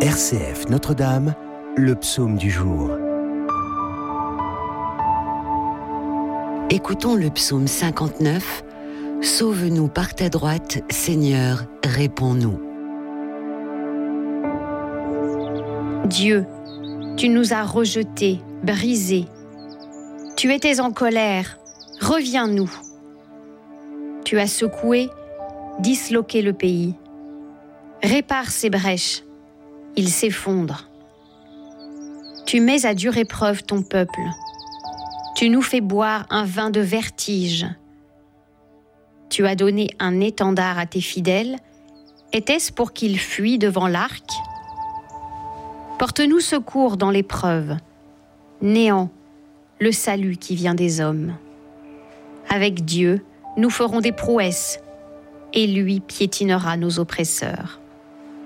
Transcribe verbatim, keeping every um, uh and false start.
R C F Notre-Dame, le psaume du jour. Écoutons le psaume cinquante-neuf. Sauve-nous par ta droite, Seigneur, réponds-nous. Dieu, tu nous as rejetés, brisés. Tu étais en colère, reviens-nous. Tu as secoué, disloqué le pays. Répare ses brèches, il s'effondre. Tu mets à dure épreuve ton peuple. Tu nous fais boire un vin de vertige. Tu as donné un étendard à tes fidèles. Était-ce pour qu'ils fuient devant l'arc ? Porte-nous secours dans l'épreuve. Néant, le salut qui vient des hommes. Avec Dieu, nous ferons des prouesses, et lui piétinera nos oppresseurs.